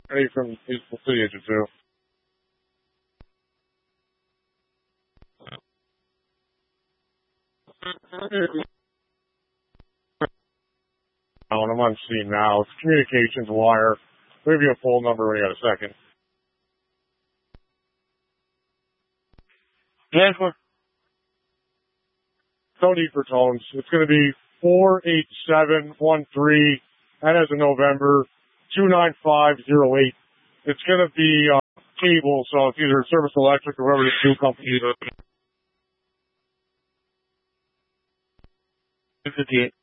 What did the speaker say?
Ready from Eastern City Agent 2. I'm on scene now. It's communications wire. I'll give you a full number when you got a second. Yes, no need for tones. It's going to be 48713. That has a November 29508. It's going to be cable, so it's either Service Electric or whoever the two companies are.